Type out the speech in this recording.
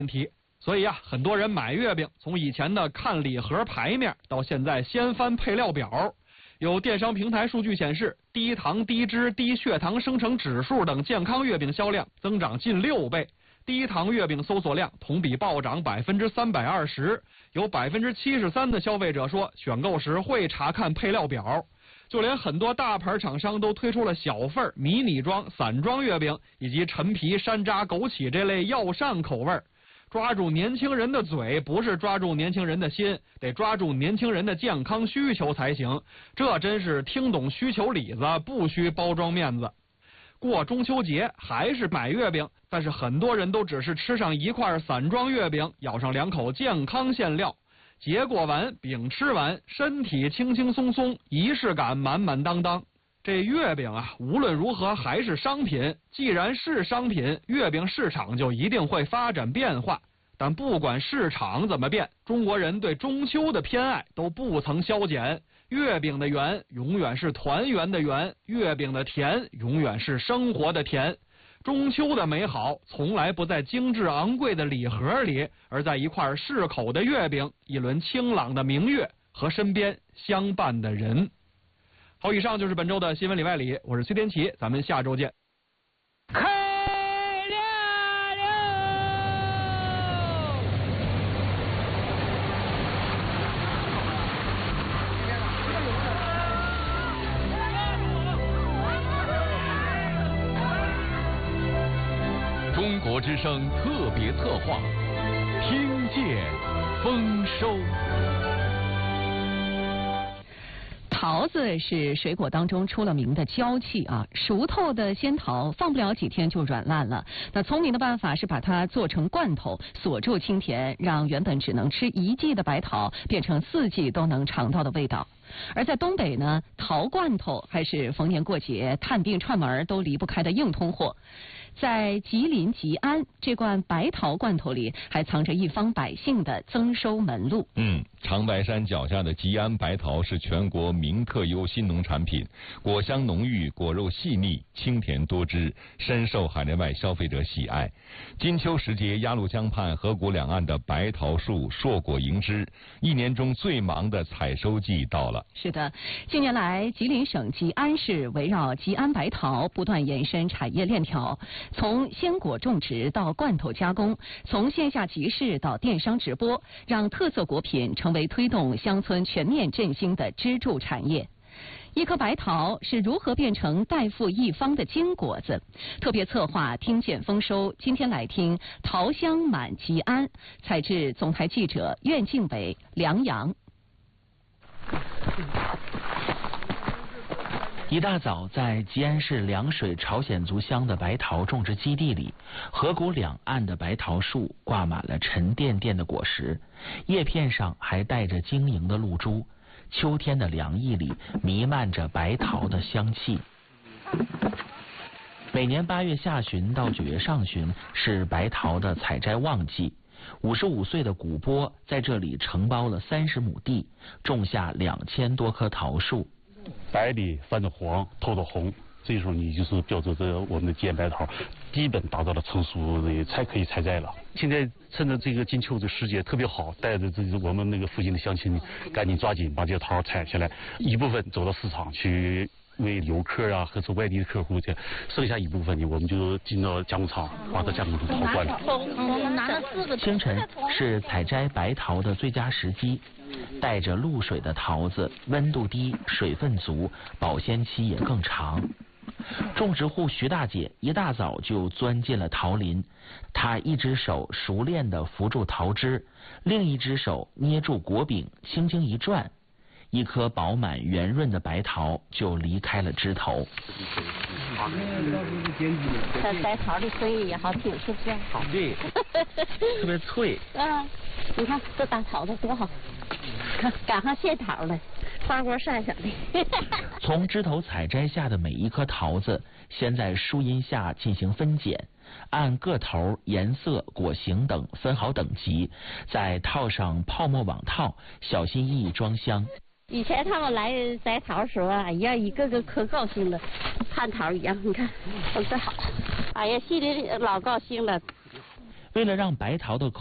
问题。所以很多人买月饼，从以前的看礼盒牌面，到现在先翻配料表。有电商平台数据显示，低糖、低脂、低血糖生成指数等健康月饼销量增长近6倍，低糖月饼搜索量同比暴涨320%，有73%的消费者说选购时会查看配料表。就连很多大牌厂商都推出了小份、迷你装、散装月饼，以及陈皮、山楂、枸杞这类药膳口味。抓住年轻人的嘴，不是抓住年轻人的心，得抓住年轻人的健康需求才行。这真是听懂需求里子，不需包装面子。过中秋节还是买月饼，但是很多人都只是吃上一块散装月饼，咬上2口健康馅料。节过完，饼吃完，身体轻轻松松，仪式感满满当当。这月饼无论如何还是商品，既然是商品，月饼市场就一定会发展变化。但不管市场怎么变，中国人对中秋的偏爱都不曾消减。月饼的圆永远是团圆的圆，月饼的甜永远是生活的甜。中秋的美好从来不在精致昂贵的礼盒里，而在一块适口的月饼，一轮清朗的明月和身边相伴的人。好，以上就是本周的新闻里外里，我是崔天琪，咱们下周见。 开亮了！ 中国之声特别策划，听见丰收。 桃子是水果当中出了名的娇气啊，熟透的鲜桃放不了几天就软烂了。那聪明的办法是把它做成罐头，锁住清甜，让原本只能吃1季的白桃变成4季都能尝到的味道。而在东北呢，桃罐头还是逢年过节、探病串门都离不开的硬通货。在吉林吉安，这罐白桃罐头里还藏着一方百姓的增收门路。 长白山脚下的吉安白桃是全国名特优新农产品，果香浓郁，果肉细腻，清甜多汁，深受海内外消费者喜爱。金秋时节，鸭绿江畔、河谷两岸的白桃树硕果盈枝，一年中最忙的采收季到了。 是的，近年来，吉林省吉安市围绕吉安白桃不断延伸产业链条，从鲜果种植到罐头加工，从线下集市到电商直播，让特色果品成为推动乡村全面振兴的支柱产业。一颗白桃是如何变成代富一方的金果子？特别策划听见丰收，今天来听桃香满吉安，采制总台记者苑静伟、梁阳。 一大早，在吉安市凉水朝鲜族乡的白桃种植基地里，河谷两岸的白桃树挂满了沉甸甸的果实，叶片上还带着晶莹的露珠。秋天的凉意里弥漫着白桃的香气。每年8月下旬到9月上旬是白桃的采摘旺季。55岁的古波在这里承包了30亩地，种下2000多棵桃树。 白里泛着黄，透着红，这时候你就是标志着我们的吉安白桃基本达到了成熟的才可以采摘了。现在趁着这个金秋的时节特别好，带着我们那个附近的乡亲赶紧抓紧把这些桃采下来，一部分走到市场去为游客啊或者外地的客户去，剩下一部分呢我们就进到加工厂把它加工成桃罐了。 清晨是采摘白桃的最佳时机，带着露水的桃子温度低，水分足，保鲜期也更长。种植户徐大姐一大早就钻进了桃林，她一只手熟练地扶住桃枝，另一只手捏住果柄，轻轻一转，一颗饱满圆润的白桃就离开了枝头。 这白桃的声音也好听，是不是？好， 对，特别脆。 你看这大桃子多好，赶上现桃了，花果闪闪的。 从枝头采摘下的每一颗桃子，先在树荫下进行分拣，按个头、颜色、果形等分好等级，再套上泡沫网套，小心翼翼装箱。 以前他们来摘桃的时候，哎呀，一个个可高兴了，看桃一样，你看种得好，哎呀，心里老高兴了。 为了让白桃的